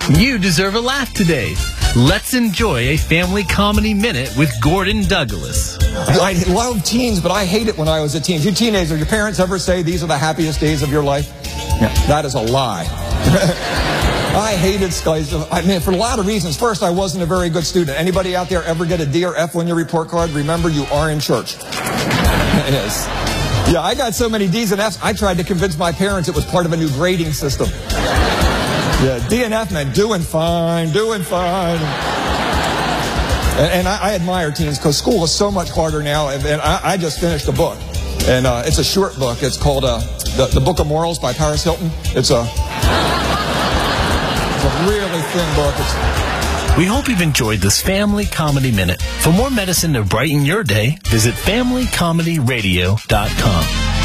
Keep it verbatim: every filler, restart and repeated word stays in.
You deserve a laugh today. Let's enjoy a family comedy minute with Gordon Douglas. I love teens, but I hate it when I was a teen. You teenagers, your parents ever say these are the happiest days of your life? Yeah. That is a lie. I hated skies. I mean, for a lot of reasons. First, I wasn't a very good student. Anybody out there ever get a D or F on your report card? Remember, you are in church. Yes. Yeah, I got so many D's and F's, I tried to convince my parents it was part of a new grading system. Yeah, D and F meant doing fine, doing fine. And, and I, I admire teens because school is so much harder now. And, and I, I just finished a book. And uh, it's a short book. It's called uh, the, the Book of Morals by Paris Hilton. It's a, it's a really thin book. It's, We hope you've enjoyed this Family Comedy Minute. For more medicine to brighten your day, visit family comedy radio dot com.